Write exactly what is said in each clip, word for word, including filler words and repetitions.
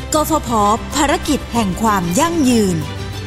กฟผ.ภารกิจแห่งความยั่งยืน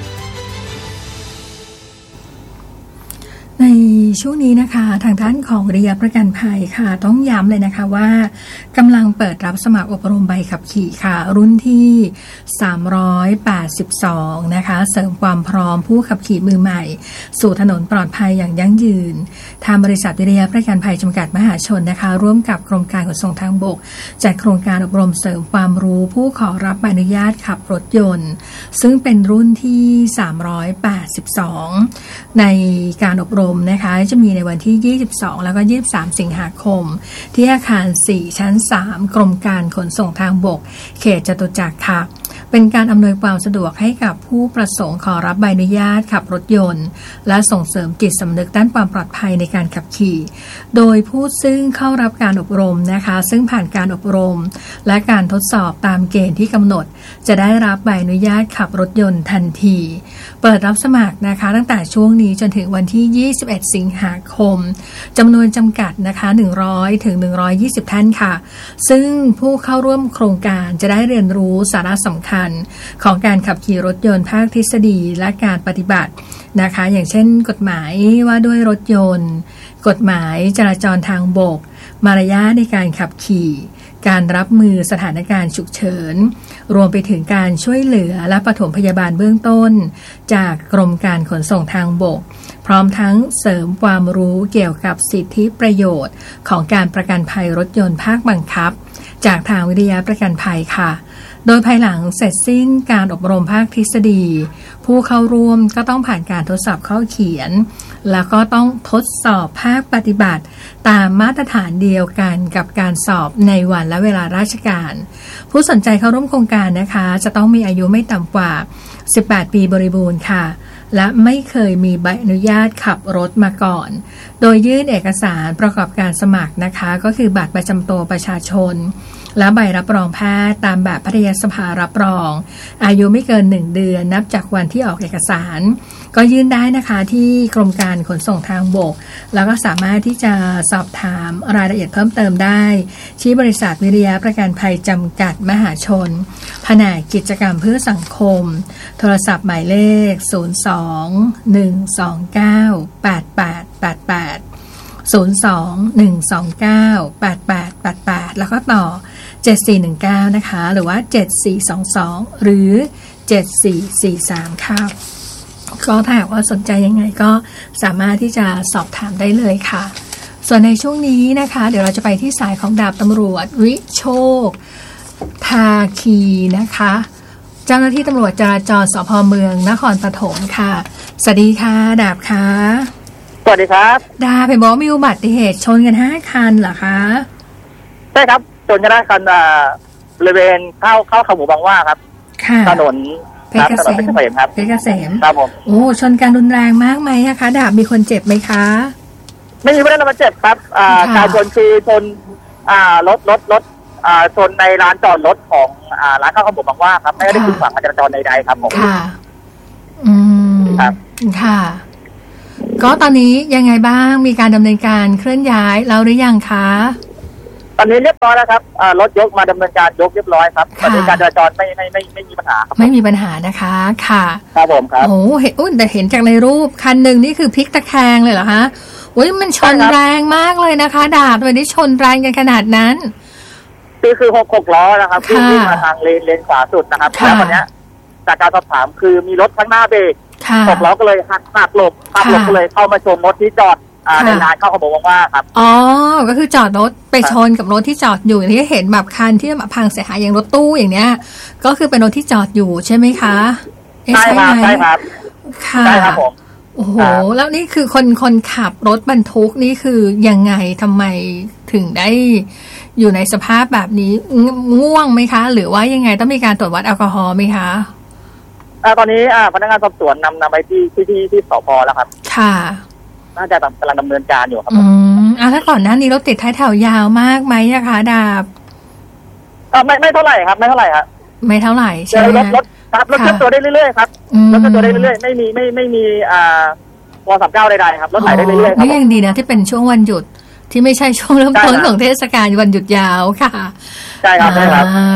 ในช่วงนี้นะคะทางด้านของวิทยาประกันภัยค่ะต้องย้ำเลยนะคะว่ากำลังเปิดรับสมัครอบรมใบขับขี่ค่ะรุ่นที่สามร้อยแปดสิบสองนะคะเสริมความพร้อมผู้ขับขี่มือใหม่สู่ถนนปลอดภัยอย่างยั่งยืนทางบริษัทวิทยาประกันภัยจำกัดมหาชนนะคะร่วมกับกรมการขนส่งทางบกจัดโครงการอบรมเสริมความรู้ผู้ขอรับใบอนุญาตขับรถยนต์ซึ่งเป็นรุ่นที่สามร้อยแปดสิบสองในการอบรมนะคะจะมีในวันที่ยี่สิบสองแล้วก็ยี่สิบสามสิงหาคมที่อาคารสี่ชั้นสามกรมการขนส่งทางบกเขตจตุจักรค่ะเป็นการอำนวยความสะดวกให้กับผู้ประสงค์ขอรับใบอนุญาตขับรถยนต์และส่งเสริมจิตสำนึกด้านความปลอดภัยในการขับขี่โดยผู้ซึ่งเข้ารับการอบรมนะคะซึ่งผ่านการอบรมและการทดสอบตามเกณฑ์ที่กำหนดจะได้รับใบอนุญาตขับรถยนต์ทันทีเปิดรับสมัครนะคะตั้งแต่ช่วงนี้จนถึงวันที่ยี่สิบเอ็ดสิงหาคมจำนวนจำกัดนะคะหนึ่งร้อยถึงหนึ่งร้อยยี่สิบท่านค่ะซึ่งผู้เข้าร่วมโครงการจะได้เรียนรู้สาระสำคัญของการขับขี่รถยนต์ภาคทฤษฎีและการปฏิบัตินะคะอย่างเช่นกฎหมายว่าด้วยรถยนต์กฎหมายจราจรทางบกมารยาทในการขับขี่การรับมือสถานการณ์ฉุกเฉินรวมไปถึงการช่วยเหลือและปฐมพยาบาลเบื้องต้นจากกรมการขนส่งทางบกพร้อมทั้งเสริมความรู้เกี่ยวกับสิทธิประโยชน์ของการประกันภัยรถยนต์ภาคบังคับจากทางวิทยาประกันภัยค่ะโดยภายหลังเสร็จสิ้นการอบรมภาคทฤษฎีผู้เข้าร่วมก็ต้องผ่านการทดสอบข้อเขียนแล้วก็ต้องทดสอบภาคปฏิบัติตามมาตรฐานเดียวกันกับการสอบในวันและเวลาราชการผู้สนใจเข้าร่วมโครงการนะคะจะต้องมีอายุไม่ต่ำกว่าสิบแปดปีบริบูรณ์ค่ะและไม่เคยมีใบอนุญาตขับรถมาก่อนโดยยื่นเอกสารประกอบการสมัครนะคะก็คือบัตรประจำตัวประชาชนและใบรับรองแพทย์ตามแบบแพทยสภารับรองอายุไม่เกินหนึ่งเดือนนับจากวันที่ออกเอกสารก็ยื่นได้นะคะที่กรมการขนส่งทางบกแล้วก็สามารถที่จะสอบถามรายละเอียดเพิ่มเติมได้ที่บริษัทวิทยาประกันภัยจำกัดมหาชนแผนกกิจกรรมเพื่อสังคมโทรศัพท์หมายเลขศูนย์ สอง หนึ่ง สอง เก้า แปด แปด แปด แปด ศูนย์ สอง หนึ่ง สอง เก้า แปด แปด แปด แปดแล้วก็ต่อเจ็ดสี่หนึ่งเก้านะคะหรือว่าเจ็ดสี่สองสองหรือเจ็ดสี่สี่สามค่ะก็ถ้าหากว่าสนใจยังไงก็สามารถที่จะสอบถามได้เลยค่ะส่วนในช่วงนี้นะคะเดี๋ยวเราจะไปที่สายของดาบตำรวจวิโชคภาคีนะคะเจ้าหน้าที่ตำรวจจราจรสภ.เมืองนครปฐมค่ะสวัสดีค่ะดาบค่ะสวัสดีครับดาบเห็นบอกมีอุบัติเหตุชนกันห้าคันเหรอคะใช่ครับชนกันห้าคันบริเวณเข้าเข้าเขาหมู่บางว่าครับถนนเพชรเกษมครับเพชรเกษมครับผมโอ้ชนกันรุนแรงมากไหมคะดาบมีคนเจ็บไหมคะไม่มีผู้ได้รับบาดเจ็บครับการชนคือชนรถรถรถชนในร้านจอดรถของร้านข้าวขาหมูบางว่าครับไม่ได้ขึ้นฝั่งการจราจรใดๆครับผมค่ะอืมครับค่ะก็ตอนนี้ยังไงบ้างมีการดำเนินการเคลื่อนย้ายแล้วหรือยังคะตอนนี้เรียบร้อยแล้วครับรถยกมาดำเนินการยกเรียบร้อยครับตอนนี้การจราจรไม่ไม่ไม่ไม่มีปัญหาครับไม่มีปัญหานะคะค่ะครับผมครับโอ้เห็นอุ้ยแต่เห็นจากในรูปคันหนึ่งนี่คือพลิกตะแคงเลยเหรอคะโอ้ยมันชนแรงมากเลยนะคะดาบวันนี้ชนแรงกันขนาดนั้นคือคือหกหกล้อนะครับวิ่งมาทางเลนเลนขวาสุดนะครับแล้ววันนี้จากการสอบถามคือมีรถข้างหน้าเบรกหกล้อก็เลยหักหักหลบหักหลบก็เลยเข้ามาชนรถที่จอดในร้านข้าวขาหมูบางว่าครับอ๋อก็คือจอดรถไปชนกับรถที่จอดอยู่ที่เห็นแบบคันที่แบบพังเสียหายอย่างรถตู้อย่างเนี้ยก็คือเป็นรถที่จอดอยู่ใช่ไหมคะใช่ครับใช่ครับค่ะใช่ครับผมโอ้โหแล้วนี่คือคนคนขับรถบรรทุกนี่คือยังไงทำไมถึงได้อยู่ในสภาพแบบนี้ง่วงไหมคะหรือว่ายังไงต้องมีการตรวจวัดแอลกอฮอล์ไหมคะตอนนี้พนักงานสอบสวนนำนำไปที่ที่ที่ที่สพแล้วครับค่ะน่าจะกำลังดำเนินการอยู่ครับอืมอ่ะถ้าก่อนหน้านี้รถติดท้ายแถวยาวมากไหมอะคะดาบอ่าไม่ไม่เท่าไหร่ครับไม่เท่าไหร่ครับไม่เท่าไหร่ใช่ไหมรถรถครับรถเคลื่อนตัวได้เรื่อยๆครับรถเคลื่อนตัวได้เรื่อยๆไม่มีไม่ไม่มีอ่าวอสามเก้าใดๆครับรถไหลได้เรื่อยๆครับนี่ยังดีนะที่เป็นช่วงวันหยุดที่ไม่ใช่ช่วงเริ่มต้นของเทศกาลวันหยุดยาวค่ะใช่ครับใช่ครับค่ะ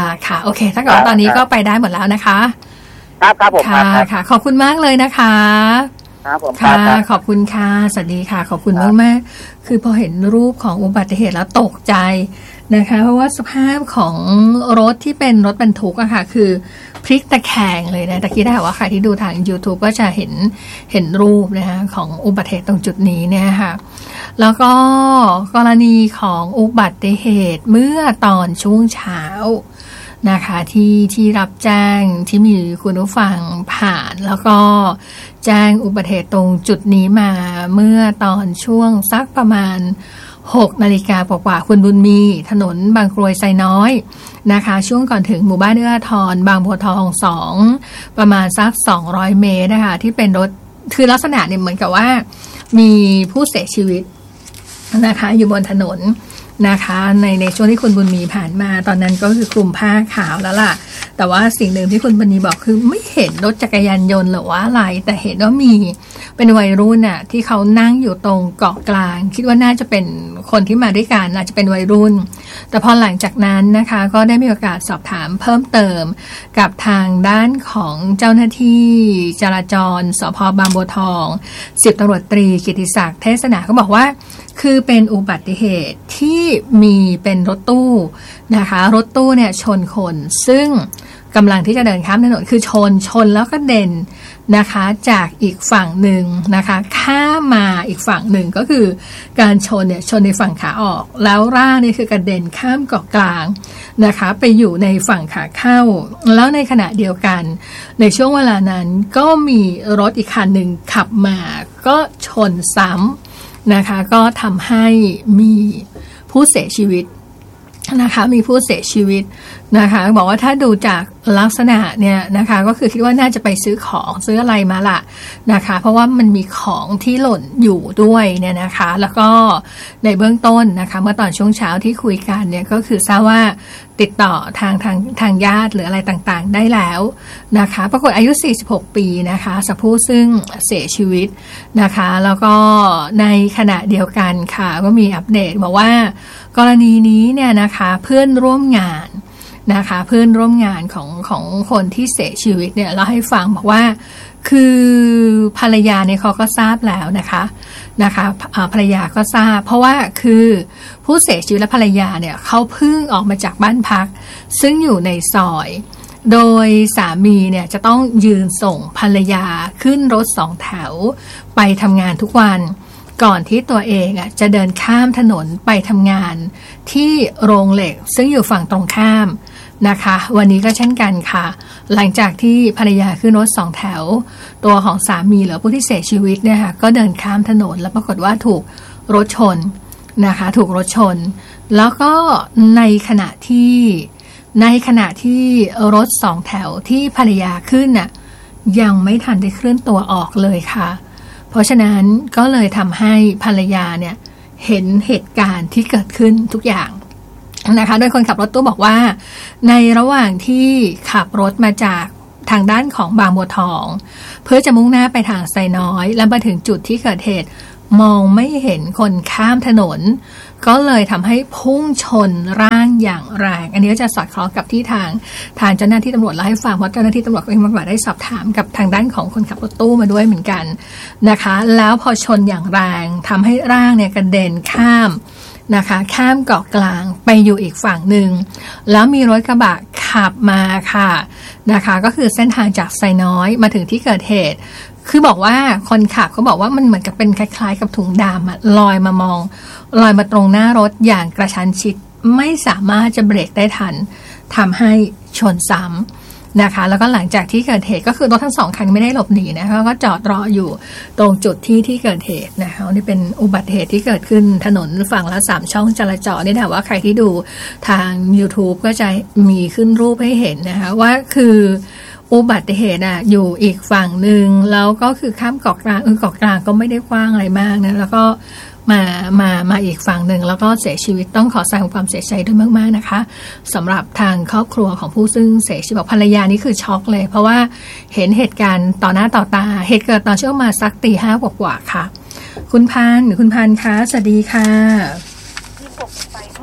ค่ะโอเคถ้าเกิดตอนนี้ก็ไปได้หมดแล้วนะคะครับครับผมค่ะค่ะขอบคุณมากเลยนะคะครับผมค่ะขอบคุณค่ะสวัสดีค่ะขอบคุณมากมากคือพอเห็นรูปของอุบัติเหตุแล้วตกใจนะคะเพราะว่าสภาพของรถที่เป็นรถบรรทุกอะค่ะคือพลิกตะแคงเลยนะตะกี้ได้ว่าใครที่ดูทาง YouTube ก็จะเห็นเห็นรูปนะคะของอุบัติเหตุตรงจุดนี้เนี่ยค่ะแล้วก็กรณีของอุบัติเหตุเมื่อตอนช่วงเช้านะคะที่ที่รับแจ้งที่มีคุณผู้ฟังผ่านแล้วก็แจ้งอุบัติเหตุตรงจุดนี้มาเมื่อตอนช่วงสักประมาณหกนาฬิกากว่าๆคุณบุญมีถนนบางกรวยไซน้อยนะคะช่วงก่อนถึงหมู่บ้านเอื้ออาทรบางบัวทองสองประมาณสักสองร้อยเมตรนะคะที่เป็นรถคือลักษณะเนี่ยเหมือนกับว่ามีผู้เสียชีวิตนะคะอยู่บนถนนนะคะในในช่วงที่คุณบุญมีผ่านมาตอนนั้นก็คือคลุมผ้าขาวแล้วล่ะแต่ว่าสิ่งหนึ่งที่คุณบุญมีบอกคือไม่เห็นรถจักรยานยนต์หรือว่าอะไรแต่เห็นว่ามีเป็นวัยรุ่นน่ะที่เขานั่งอยู่ตรงเกาะกลางคิดว่าน่าจะเป็นคนที่มาด้วยกันอาจจะเป็นวัยรุ่นแต่พอหลังจากนั้นนะคะก็ได้มีโอกาสสอบถามเพิ่มเติมกับทางด้านของเจ้าหน้าที่จราจรสภ.บางบัวทองสิบตำรวจตรีกิติศักดิ์เทศนาเขาบอกว่าคือเป็นอุบัติเหตุที่มีเป็นรถตู้นะคะรถตู้เนี่ยชนคนซึ่งกำลังที่จะเดินข้ามถนนคือชนชนแล้วก็เด่นนะคะจากอีกฝั่งหนึ่งนะคะข้ามมาอีกฝั่งหนึ่งก็คือการชนเนี่ยชนในฝั่งขาออกแล้วร่างนี่คือกระเด็นข้ามเกาะกลางนะคะไปอยู่ในฝั่งขาเข้าแล้วในขณะเดียวกันในช่วงเวลานั้นก็มีรถอีกคันหนึ่งขับมาก็ชนซ้ำนะคะก็ทำให้มีผู้เสียชีวิตนะคะมีผู้เสียชีวิตนะคะบอกว่าถ้าดูจากลักษณะเนี่ยนะคะก็คือคิดว่าน่าจะไปซื้อของซื้ออะไรมาละนะคะเพราะว่ามันมีของที่หล่นอยู่ด้วยเนี่ยนะคะแล้วก็ในเบื้องต้นนะคะเมื่อตอนช่วงเช้าที่คุยกันเนี่ยก็คือทราบว่าติดต่อทางทางทางญาติหรืออะไรต่างๆได้แล้วนะคะปรากฏอายุสี่สิบหกปีนะคะสักผู้ซึ่งเสียชีวิตนะคะแล้วก็ในขณะเดียวกันค่ะก็มีอัปเดตบอกว่ากรณีนี้เนี่ยนะคะเพื่อนร่วมงานนะคะเพื่อนร่วมงานของของคนที่เสียชีวิตเนี่ยเล่าให้ฟังบอกว่าคือภรรยาเนี่ยเขาก็ทราบแล้วนะคะนะคะภรรยาก็ทราบเพราะว่าคือผู้เสียชีวิตและภรรยาเนี่ยเขาเพิ่งออกมาจากบ้านพักซึ่งอยู่ในซอยโดยสามีเนี่ยจะต้องยืนส่งภรรยาขึ้นรถสองแถวไปทำงานทุกวันก่อนที่ตัวเองอ่ะจะเดินข้ามถนนไปทำงานที่โรงเหล็กซึ่งอยู่ฝั่งตรงข้ามนะคะวันนี้ก็เช่นกันค่ะหลังจากที่ภรรยาขึ้นรถสองแถวตัวของสามีหรือผู้ที่เสียชีวิตเนี่ยค่ะก็เดินข้ามถนนแล้วปรากฏว่าถูกรถชนนะคะถูกรถชนแล้วก็ในขณะที่ในขณะที่รถสองแถวที่ภรรยาขึ้นน่ะยังไม่ทันได้เคลื่อนตัวออกเลยค่ะเพราะฉะนั้นก็เลยทำให้ภรรยาเนี่ยเห็นเหตุการณ์ที่เกิดขึ้นทุกอย่างนะคะโดยคนขับรถตู้บอกว่าในระหว่างที่ขับรถมาจากทางด้านของบางบัวทองเพื่อจะมุ่งหน้าไปทางไซน้อยแล้วมาถึงจุดที่เกิดเหตุมองไม่เห็นคนข้ามถนนก็เลยทำให้พุ่งชนร่างอย่างแรงอันนี้ก็จะสอดคล้องกับที่ทางทางเจ้าหน้าที่ตำรวจเล่าให้ฟังเพราะเจ้าหน้าที่ตำรวจเองมาได้สอบถามกับทางด้านของคนขับรถตู้มาด้วยเหมือนกันนะคะแล้วพอชนอย่างแรงทำให้ร่างเนี่ยกระเด็นข้ามนะคะข้ามเกาะกลางไปอยู่อีกฝั่งหนึ่งแล้วมีรถกระบะขับมาค่ะนะคะก็คือเส้นทางจากไซน้อยมาถึงที่เกิดเหตุคือบอกว่าคนขับเขาบอกว่ามันเหมือนกับเป็นคล้ายๆกับถุงดำลอยมามองลอยมาตรงหน้ารถอย่างกระชั้นชิดไม่สามารถจะเบรกได้ทันทำให้ชนซ้ำนะคะแล้วก็หลังจากที่เกิดเหตุก็คือรถทั้งสองคันไม่ได้หลบหนีนะคะก็จอดรออยู่ตรงจุดที่ที่เกิดเหตุนะคะนี่เป็นอุบัติเหตุที่เกิดขึ้นถนนฝั่งละสามช่องจราจรนี่นะว่าใครที่ดูทาง YouTube ก็จะมีขึ้นรูปให้เห็นนะคะว่าคืออุบัติเหตุอ่ะอยู่อีกฝั่งหนึ่งแล้วก็คือข้ามเกาะกลางเออเกาะกลางก็ไม่ได้กว้างอะไรมากนะแล้วก็มามามาอีกฝั่งหนึ่งแล้วก็เสียชีวิตต้องขอแสดงความเสียใจด้วยมากๆนะคะสำหรับทางครอบครัวของผู้ซึ่งเสียชีวิตบอกภรรยานี่คือช็อกเลยเพราะว่าเห็นเหตุการณ์ต่อหน้าต่อตาเหตุเกิดตอนช่วงมาสักตีห้ากว่าๆค่ะคุณพันหรือคุณพันคะสวัสดีค่ะ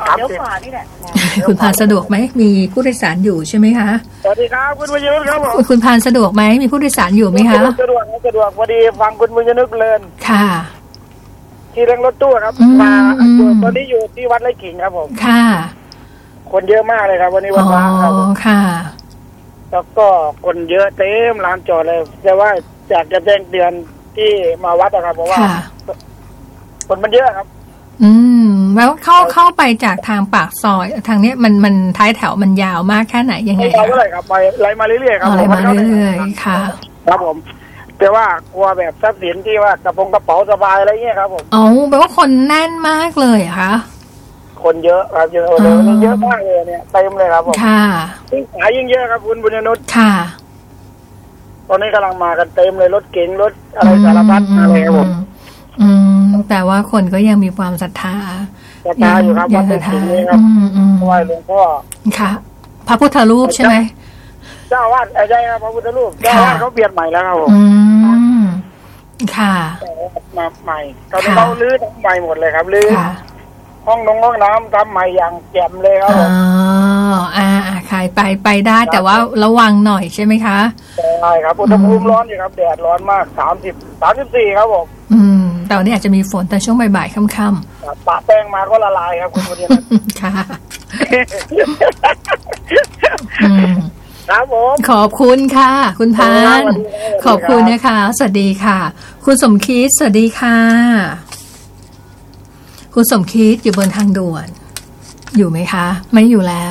เลี้ยวขวานี่แหละคุณพานสะดวกไหมมีผู้โดยสารอยู่ใช่ไหมคะสวัสดีครับคุณบุญยนุชครับผมคุณพานสะดวกไหมมีผู้โดยสารอยู่ไหมคะสะดวกสะดวกพอดีฟังคุณบุญยนุชเพลินค่ะที่เรื่องรถตู้ครับมาตอนนี้อยู่ที่วัดไร่ขิงครับผมค่ะคนเยอะมากเลยครับวันนี้วันพระครับผมค่ะแล้วก็คนเยอะเต็มลานจอดเลยแต่ว่าอยากจะแจ้งเตือนที่มาวัดนะครับเพราะว่าคนมันเยอะครับอืมแล้วเข้าเข้าไปจากทางปากซอยทางนี้มันมันท้ายแถวมันยาวมากแค่ไหนยังไงคะเท่าไหร่ครับไปไล่มาเรื่อยๆครับไล่มาเรื่อยๆค่ะครับผมแต่ว่ากลัวแบบทรัพย์สินที่ว่ากระโปรงกระเป๋าสบายอะไรเงี้ยครับผมอ๋อแปลว่าคนแน่นมากเลยอะคะคนเยอะครับเยอะเลยมันเยอะมากเลยเนี่ยเต็มเลยครับผมค่ะยิ่งขายยิ่งเยอะครับคุณบุญยนุชค่ะตอนนี้กำลังมากันเต็มเลยรถเก๋งรถอะไรสารพัดอะไรครับผมอืมแต่ว่าคนก็ยังมีความศรัทธาศรัทธาอยู่ครับวัดไร่ขิงนี่ครับไหว้หลวงพ่อค่ะพระพุทธรูปใช่ไหมเจ้าวาดใช่ครับพระพุทธรูปเจ้าวาดเขาเปลี่ยนใหม่แล้วครับผมอืมค่ะมาใหม่ตอนนี้เขาลื้อทำใหม่หมดเลยครับลื้อห้องนงห้องน้ำทำใหม่อย่างแจ่มเลยครับอ๋ออ่าขายไปไปได้แต่ว่าระวังหน่อยใช่ไหมคะใช่ครับอุณหภูมิร้อนอยู่ครับแดดร้อนมากสามสิบสามสิบสี่ครับผมอืมแต่วันนี้อาจจะมีฝนแต่ช่วงบ่ายๆค่ำๆปะแป้งมาก็ละลายครับคุณผู้ชมค่ะครับผมขอบคุณค่ะคุณพานขอบคุณนะคะสวัสดีค่ะคุณสมคิดสวัสดีค่ะคุณสมคิดอยู่บนทางด่วนอยู่ไหมคะไม่อยู่แล้ว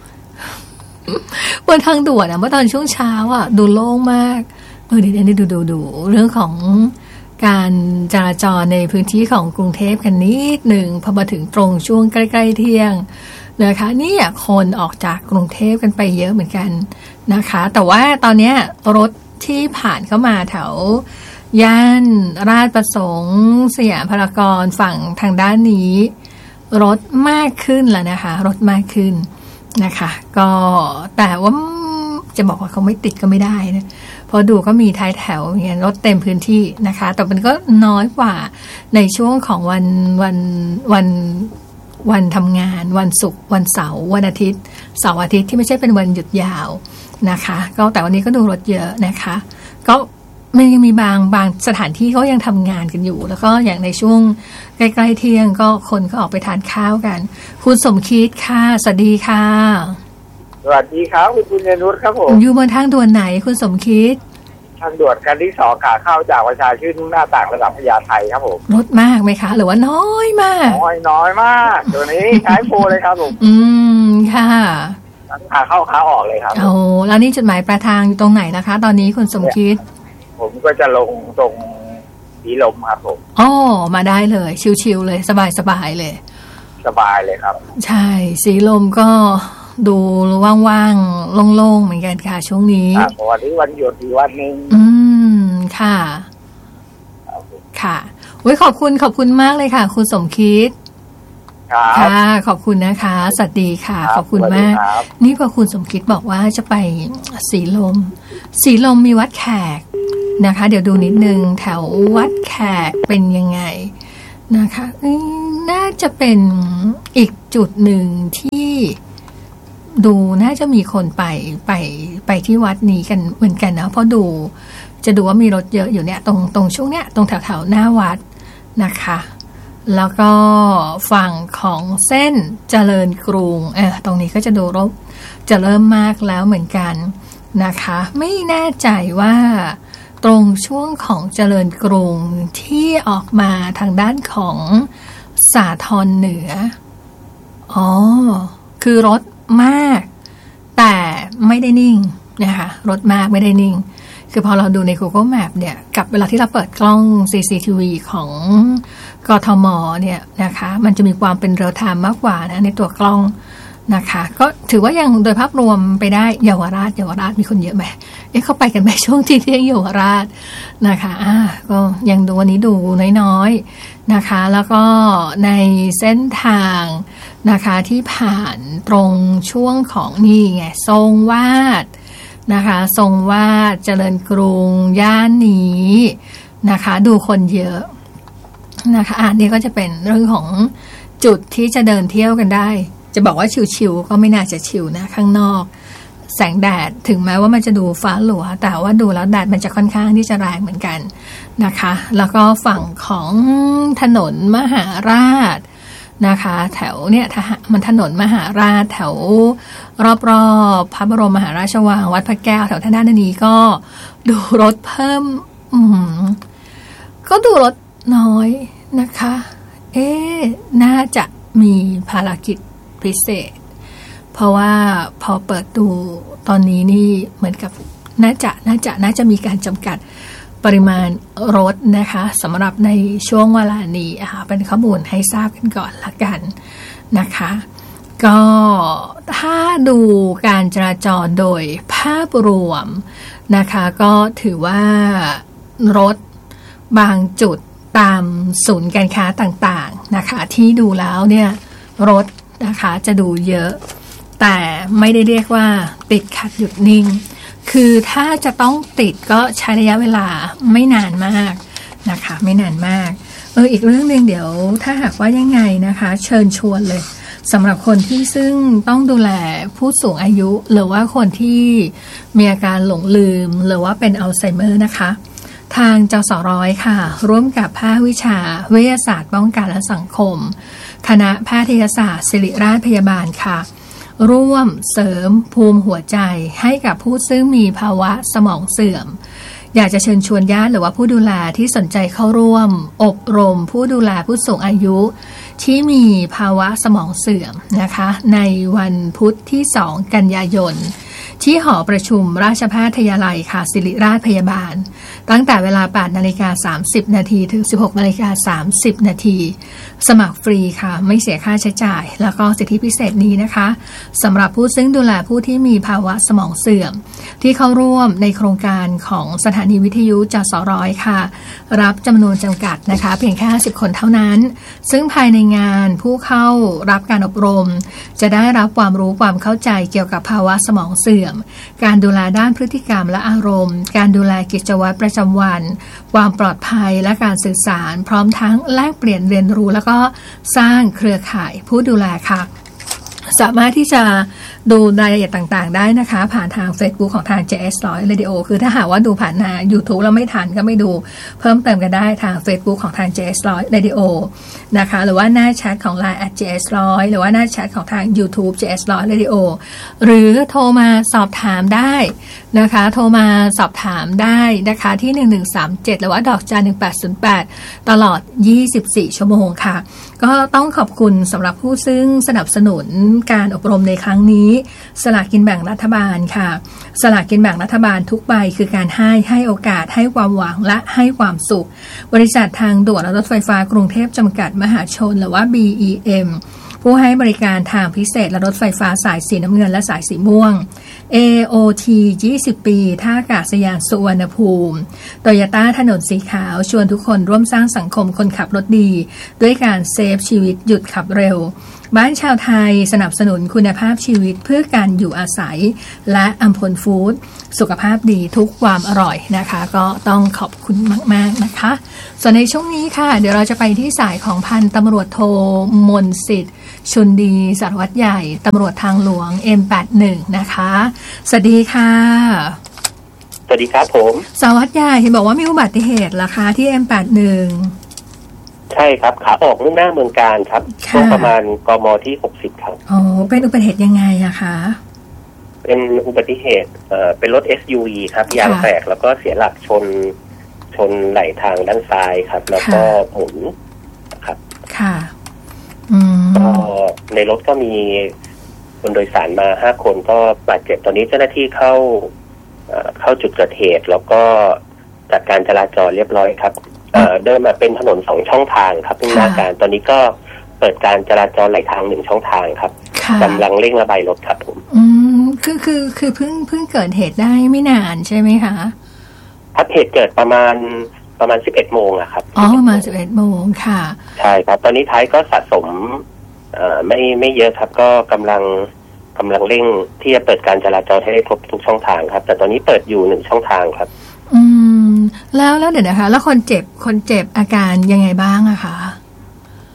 บนทางด่วนอะเมื่อตอนช่วงเช้าอะดูโล่งมากเออเดี๋ยวนี้ดูดูดูเรื่องของการจราจรในพื้นที่ของกรุงเทพกันนิดหนึ่งพอมาถึงตรงช่วงใกล้ๆเที่ยงนะคะนี่คนออกจากกรุงเทพกันไปเยอะเหมือนกันนะคะแต่ว่าตอนนี้รถที่ผ่านเข้ามาแถวย่านราชประสงค์สยามพารากอนฝั่งทางด้านนี้รถมากขึ้นแล้วนะคะรถมากขึ้นนะคะก็แต่ว่าจะบอกว่าเขาไม่ติดก็ไม่ได้นะพอดูก็มีท้ายแถวเนี่ยรถเต็มพื้นที่นะคะแต่มันก็น้อยกว่าในช่วงของวันวันวันวันทำงานวันศุกร์วันเสาร์วันอาทิตย์เสาร์อาทิตย์ที่ไม่ใช่เป็นวันหยุดยาวนะคะก็แต่วันนี้ก็ดูรถเยอะนะคะก็มันยังมีบางบางสถานที่เขายังทำงานกันอยู่แล้วก็อย่างในช่วงใกล้ๆเที่ยงก็คนก็ออกไปทานข้าวกันคุณสมคิดค่ะสวัสดีค่ะสวัสดีครับคุณบุญยนุชครับผมอยู่บนทางด่วนไหนคุณสมคิดทางด่วนกันที่สองขาเข้าจากประชาชื่นมุ่งหน้าต่างระดับพญาไทครับผมรถมากไหมคะหรือว่าน้อยมากน้อยน้อยมากตัวนี้ใช้โฟเลยครับผมอืมค่ะขาเข้าขาออกเลยครับโอ้แล้วนี่จุดหมายปลายทางอยู่ตรงไหนนะคะตอนนี้คุณสมคิดผมก็จะลงตรงสีลมครับผมอ๋อมาได้เลยชิวๆเลยสบายๆเลยสบายเลยครับใช่สีลมก็ดูว่างๆโล่งๆเหมือนกันค่ะช่วงนี้วันนี้วันหยุดอีกวันนึงอืมค่ะค่ะโอ้ยขอบคุณขอบคุณมากเลยค่ะคุณสมคิดค่ะขอบคุณนะคะสวัสดีค่ะขอบคุณมากนี่พอคุณสมคิดบอกว่าจะไปสีลมสีลมมีวัดแขกนะคะเดี๋ยวดูนิดนึงแถววัดแขกเป็นยังไงนะคะน่าจะเป็นอีกจุดหนึ่งที่ดูน่าจะมีคนไปไปไปที่วัดนี้กันเหมือนกันนะเพราะดูจะดูว่ามีรถเยอะอยู่เนี่ยตรงตรงช่วงเนี้ยตรงแถวแถวหน้าวัดนะคะแล้วก็ฝั่งของเส้นเจริญกรุงเออตรงนี้ก็จะดูรถจะเริ่มมากแล้วเหมือนกันนะคะไม่แน่ใจว่าตรงช่วงของเจริญกรุงที่ออกมาทางด้านของสาทรเหนืออ๋อคือรถมากแต่ไม่ได้นิ่งนะคะรถมากไม่ได้นิ่งคือพอเราดูใน Google Map เนี่ยกับเวลาที่เราเปิดกล้อง ซี ซี ที วี ของกทมเนี่ยนะคะมันจะมีความเป็นเรียลไทม์มากกว่านะในตัวกล้องนะคะก็ถือว่ายังโดยภาพรวมไปได้เยาวราชเยาวราชมีคนเยอะไหมเอ๊ะเข้าไปกันไหมช่วงที่เที่ยงเยาวราชนะคะอ่าก็ยังดูวันนี้ดูน้อยๆนะคะแล้วก็ในเส้นทางนะคะที่ผ่านตรงช่วงของนี่ไงทรงวาดนะคะทรงวาดเจริญกรุงย่านนี้นะคะดูคนเยอะนะคะอันนี้ก็จะเป็นเรื่องของจุดที่จะเดินเที่ยวกันได้จะบอกว่าชิวๆก็ไม่น่าจะชิวนะข้างนอกแสงแดดถึงแม้ว่ามันจะดูฟ้าหลัวแต่ว่าดูแล้วแดดมันจะค่อนข้างที่จะแรงเหมือนกันนะคะแล้วก็ฝั่งของถนนมหาราชนะคะแถวเนี่ยมันถนนมหาราชแถวรอบๆพระบรมมหาราชวังวัดพระแก้วแถวท่าด้านนี้ก็ดูรถเพิ่มอืมก็ดูรถน้อยนะคะเอ๊ะน่าจะมีภารกิจพิเศษเพราะว่าพอเปิดดูตอนนี้นี่เหมือนกับน่าจะน่าจะน่าจะมีการจำกัดปริมาณรถนะคะสำหรับในช่วงเวลานี้อ่ะเป็นข้อมูลให้ทราบกันก่อนละกันนะคะก็ถ้าดูการจราจรโดยภาพรวมนะคะก็ถือว่ารถบางจุดตามศูนย์การค้าต่างๆนะคะที่ดูแล้วเนี่ยรถนะคะจะดูเยอะแต่ไม่ได้เรียกว่าติดขัดหยุดนิ่งคือถ้าจะต้องติดก็ใช้ระยะเวลาไม่นานมากนะคะไม่นานมากเอออีกเรื่องนึงเดี๋ยวถ้าหากว่ายังไงนะคะเชิญชวนเลยสำหรับคนที่ซึ่งต้องดูแลผู้สูงอายุหรือว่าคนที่มีอาการหลงลืมหรือว่าเป็นอัลไซเมอร์นะคะทางจสร้อยค่ะร่วมกับภาควิชาวิทยาศาสตร์ป้องกันและสังคมคณะแพทยศาสตร์ศิริราชพยาบาลค่ะร่วมเสริมภูมิหัวใจให้กับผู้ซึ่งมีภาวะสมองเสื่อมอยากจะเชิญชวนญาติหรือว่าผู้ดูแลที่สนใจเข้าร่วมอบรมผู้ดูแลผู้สูงอายุที่มีภาวะสมองเสื่อมนะคะในวันพุธที่สองกันยายนที่หอประชุมราชภัฏทยาลัยค่ะศิริราชพยาบาลตั้งแต่เวลา แปดนาฬิกาสามสิบนาทีถึง สิบหกนาฬิกาสามสิบนาทีสมัครฟรีค่ะไม่เสียค่าใช้จ่ายแล้วก็สิทธิพิเศษนี้นะคะสำหรับผู้ซึ่งดูแลผู้ที่มีภาวะสมองเสื่อมที่เข้าร่วมในโครงการของสถานีวิทยุจสร้อยค่ะรับจำนวนจำกัดนะคะเพียงแค่ห้าสิบคนเท่านั้นซึ่งภายในงานผู้เข้ารับการอบรมจะได้รับความรู้ความเข้าใจเกี่ยวกับภาวะสมองเสื่อมการดูแลด้านพฤติกรรมและอารมณ์การดูแลกิจวัตรประจำวันความปลอดภัยและการสื่อสารพร้อมทั้งแลกเปลี่ยนเรียนรู้แล้วก็สร้างเครือข่ายผู้ดูแลค่ะสามารถที่จะดูรายละเอียดต่างๆได้นะคะผ่านทาง Facebook ของทาง เจ เอส หนึ่งร้อย Radio คือถ้าหากว่าดูผ่านทาง YouTube แล้วไม่ทันก็ไม่ดูเพิ่มเติมกันได้ทาง Facebook ของทาง เจ เอส หนึ่งร้อย Radio นะคะหรือว่าหน้าแชทของ ไลน์ แอท เจ เอส หนึ่งร้อย หรือว่าหน้าแชทของทาง YouTube เจ เอส หนึ่งร้อย Radio หรือโทรมาสอบถามได้นะคะโทรมาสอบถามได้นะคะที่หนึ่งหนึ่งสามเจ็ดหรือว่าดอกจันหนึ่งแปดศูนย์แปดตลอดยี่สิบสี่ชั่วโมงค่ะก็ต้องขอบคุณสำหรับผู้ซึ่งสนับสนุนการอบรมในครั้งนี้สลากกินแบ่งรัฐบาลค่ะสลากกินแบ่งรัฐบาลทุกใบคือการให้ให้โอกาสให้ความหวังและให้ความสุขบริษัททางด่วนและรถไฟฟ้ากรุงเทพจำกัดมหาชนหรือว่า บี อี เอ็ม ผู้ให้บริการทางพิเศษและรถไฟฟ้าสายสีน้ำเงินและสายสีม่วง เอ โอ ที ยี่สิบปีท่าอากาศยานสุวรรณภูมิโตโยต้าถนนสีขาวชวนทุกคนร่วมสร้างสังคมคนขับรถดีด้วยการเซฟชีวิตหยุดขับเร็วบ้านชาวไทยสนับสนุนคุณภาพชีวิตเพื่อการอยู่อาศัยและอัมพลฟู้ดสุขภาพดีทุกความอร่อยนะคะก็ต้องขอบคุณมากๆนะคะส่วนในช่วงนี้ค่ะเดี๋ยวเราจะไปที่สายของพันตำรวจโทมนสิทธิ์ชุนดีสารวัตรใหญ่ตำรวจทางหลวง เอ็ม แปดสิบเอ็ด นะคะสวัสดีค่ะสวัสดีครับผมสารวัตรใหญ่เห็นบอกว่ามีอุบัติเหตุเหรอคะที่ เอ็ม แปดสิบเอ็ดใช่ครับขาออกมุ่งหน้าเมืองการครับช่วงประมาณกมที่หกสิบครับอ๋อเป็นอุบัติเหตุยังไงอะคะเป็นอุบัติเหตุเอ่อเป็นรถ เอส ยู วี ครับยางแตกแล้วก็เสียหลักชนชนไหลทางด้านซ้ายครับแล้วก็หมุนครับค่ะอืมก็ในรถก็มีคนโดยสารมาห้าคนก็บาดเจ็บตอนนี้เจ้าหน้าที่เข้าเอ่อเข้าจุดเกิดเหตุแล้วก็จัดการจราจรเรียบร้อยครับเอ่อเดินมาเป็นถนนสองช่องทางครับมุ่งหน้าการตอนนี้ก็เปิดการจราจรไหลทางหนึ่งช่องทางครับกำลังเร่งระบายรถครับผมอืมคือคือคือเพิ่งเพิ่งเกิดเหตุได้ไม่นานใช่ไหมคะครับเหตุเกิดประมาณประมาณสิบเอ็ดโมงอะครับอ๋อประมาณสิบเอ็ดโมงค่ะใช่ครับตอนนี้ท้ายก็สะสมเอ่อไม่ไม่เยอะครับก็กำลังกำลังเร่งที่จะเปิดการจราจรให้ได้ครบทุกช่องทางครับแต่ตอนนี้เปิดอยู่หนึ่งช่องทางครับอืมแล้วแล้วเดี๋ยวนะคะแล้วคนเจ็บคนเจ็บอาการยังไงบ้างอะคะ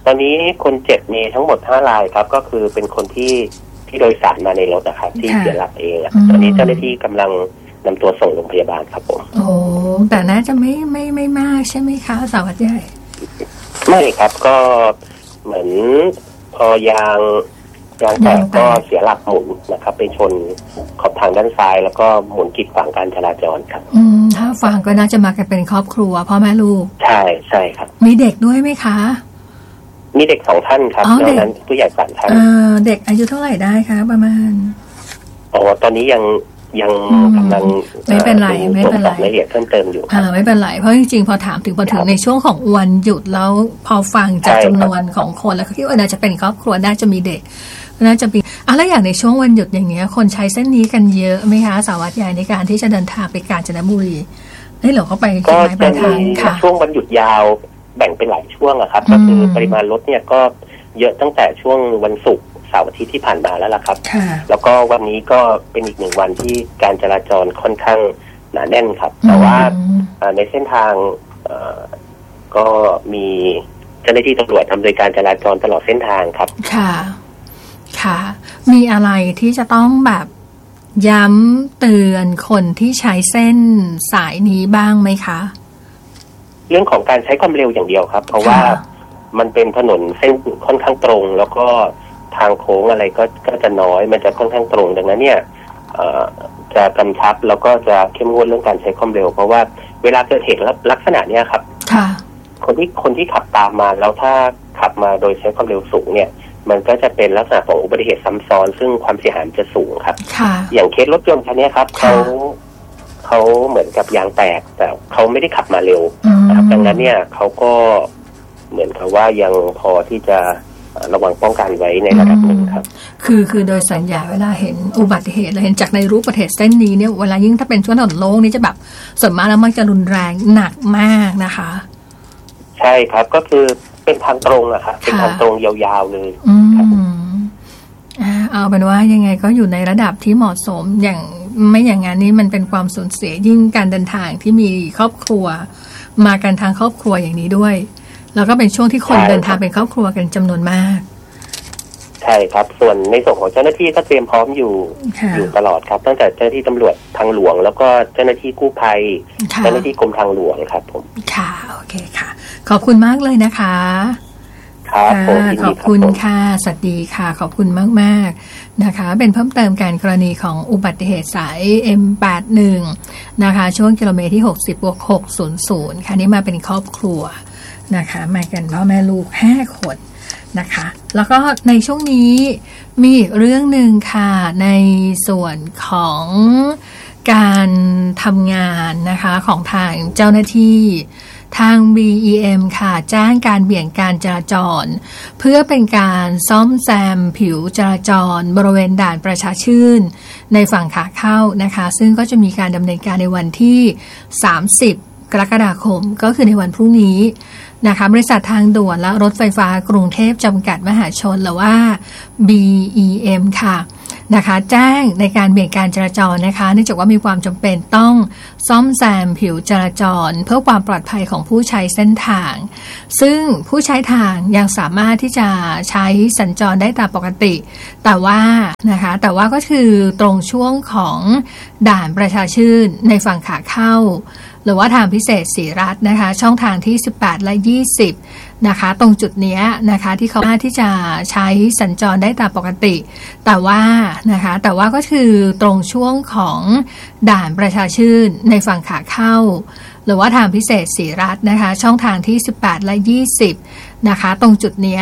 ตอนนี้คนเจ็บมีทั้งหมดห้ารายครับก็คือเป็นคนที่ที่โดยสารมาในรถนะครับที่เสียหลักเองตอนนี้เจ้าหน้าที่กำลังนำตัวส่งโรงพยาบาลครับผมโอ้แต่น่าจะไม่ไม่ไม่มากใช่ไหมคะสารวัตรใหญ่ไม่ครับก็เหมือนพอยางยางแตกก็เสียหลักหมุนนะครับไปชนขอบทางด้านซ้ายแล้วก็หมุนกีดขวางการจราจรครับอืมถ้าฟังก็น่าจะมากันเป็นครอบครัวพ่อแม่ลูกใช่ใช่ครับมีเด็กด้วยไหมคะมีเด็กสองท่านครับแล้วนั้นผู้ใหญ่สามท่านเด็กอายุเท่าไหร่ได้คะประมาณอ๋อตอนนี้ยังยังกำลังไม่เป็นไรไม่เป็นไรละเอียดเพิ่มเติมอยู่อ่าไม่เป็นไรเพราะจริงๆพอถามถึงพอถึงในช่วงของวันหยุดแล้วพอฟังจากจำนวนของคนแล้วคิดว่าน่าจะเป็นครอบครัวน่าจะมีเด็กน่าจะมีอ่ะแล้วอย่างในช่วงวันหยุดอย่างเงี้ยคนใช้เส้นนี้กันเยอะไหมคะสารวัตรใหญ่ในการที่จะเดินทางไปกาญจนบุรีได้เหรอเขาไปก็จะมีช่วงวันหยุดยาวแบ่งเป็นหลายช่วงอะครับก็คือปริมาณรถเนี่ยก็เยอะตั้งแต่ช่วงวันศุกร์เสาร์อาทิตย์ที่ผ่านมาแล้วล่ะครับแล้วก็วันนี้ก็เป็นอีกหนึ่งวันที่การจราจรค่อนข้างหนาแน่นครับแต่ว่าในเส้นทางก็มีเจ้าหน้าที่ตำรวจอำนวยการจราจรตลอดเส้นทางครับค่ะค่ะมีอะไรที่จะต้องแบบย้ำเตือนคนที่ใช้เส้นสายนี้บ้างไหมคะเรื่องของการใช้ความเร็วอย่างเดียวครับเพราะว่ามันเป็นถนนเส้นค่อนข้างตรงแล้วก็ทางโค้งอะไรก็ก็จะน้อยมันจะค่อนข้างตรงดังนั้นเนี่ยจะกำชับแล้วก็จะเข้มงวดเรื่องการใช้ความเร็วเพราะว่าเวลาเกิดเหตุลักษณะเนี้ยครับคนที่คนที่ขับตามมาแล้วถ้าขับมาโดยใช้ความเร็วสูงเนี่ยมันก็จะเป็นลักษณะของอุบัติเหตุซ้ำซ้อนซึ่งความเสียหายจะสูงครับอย่างเคสรถยนต์คันนี้ครับเขาเขาเหมือนกับยางแตกแต่เขาไม่ได้ขับมาเร็วนะครับดังนั้นเนี่ยเขาก็เหมือนกับว่ายังพอที่จะระวังป้องกันไว้ในระดับหนึ่งครับคือคือโดยสัญญาเวลาเห็นอุบัติเหตุเราเห็นจากในรูปอุบัติเหตุเส้นนี้เนี่ยเวลายิ่งถ้าเป็นช่วงถนนโล่งนี่จะแบบส่วนมากแล้วมันจะรุนแรงหนักมากนะคะใช่ครับก็คือเป็นทางตรงอะครับเป็นทางตรงยาวๆเลยครับเอาเป็นว่ายังไงก็อยู่ในระดับที่เหมาะสมอย่างไม่อย่างนั้นนี่มันเป็นความสูญเสียยิ่งการเดินทางที่มีครอบครัวมากันทางครอบครัวอย่างนี้ด้วยแล้วก็เป็นช่วงที่คนเดินทางเป็นครอบครัวกันจำนวนมากใช่ครับส่วนในส่วนของเจ้าหน้าที่ก็เตรียมพร้อมอยู่อยู่ตลอดครับตั้งแต่เจ้าหน้าที่ตำรวจทางหลวงแล้วก็เจ้าหน้าที่กู้ภัยเจ้าหน้าที่กรมทางหลวงครับผมค่ะโอเคค่ะขอบคุณมากเลยนะคะครับขอบคุณค่ะสวัสดีค่ะขอบคุณมากๆนะคะเป็นเพิ่มเติมการกรณีของอุบัติเหตุสาย เอ็ม แปดสิบเอ็ด นะคะช่วงกิโลเมตรที่หกสิบบวกหกร้อยค่ะนี่มาเป็นครอบครัวนะคะมากันพ่อแม่ลูกห้าคนนะคะแล้วก็ในช่วงนี้มีอีกเรื่องหนึ่งค่ะในส่วนของการทำงานนะคะของทางเจ้าหน้าที่ทาง บี อี เอ็ม ค่ะแจ้งการเบี่ยงการจราจรเพื่อเป็นการซ่อมแซมผิวจราจรบริเวณด่านประชาชื่นในฝั่งขาเข้านะคะซึ่งก็จะมีการดำเนินการในวันที่สามสิบกรกฎาคมก็คือในวันพรุ่งนี้นะคะบริษัททางด่วนและรถไฟฟ้ากรุงเทพจำกัดมหาชนหรือว่า บี อี เอ็ม ค่ะนะคะแจ้งในการเบี่ยงการจราจรนะคะเนื่องจากว่ามีความจำเป็นต้องซ่อมแซมผิวจราจรเพื่อความปลอดภัยของผู้ใช้เส้นทางซึ่งผู้ใช้ทางยังสามารถที่จะใช้สัญจรได้ตามปกติแต่ว่านะคะแต่ว่าก็คือตรงช่วงของด่านประชาชื่นในฝั่งขาเข้าหรือว่าทางพิเศษศรีรัตน์นะคะช่องทางที่สิบแปดและยี่สิบนะคะตรงจุดนี้นะคะที่เขาสามารถที่จะใช้สัญจรได้ตามปกติแต่ว่านะคะแต่ว่าก็คือตรงช่วงของด่านประชาชื่นในฝั่งขาเข้าหรือว่าทางพิเศษศรีรัตน์นะคะช่องทางที่สิบแปดและยี่สิบนะคะตรงจุดนี้